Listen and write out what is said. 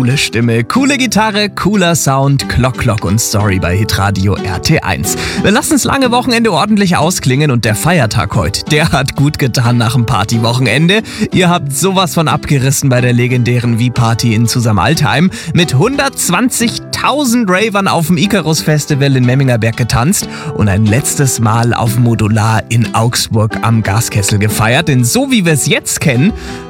coole Stimme, coole Gitarre, cooler Sound, Glock und Story bei Hitradio RT1. Wir lassen das lange Wochenende ordentlich ausklingen und der Feiertag heute, der hat gut getan nach dem Partywochenende. Ihr habt sowas von abgerissen bei der legendären Wie-Party in Zusammenaltheim. Mit 120.000 Ravern auf dem Icarus Festival in Memmingerberg getanzt und ein letztes Mal auf Modular in Augsburg am Gaskessel gefeiert. Denn so wie wir es jetzt kennen,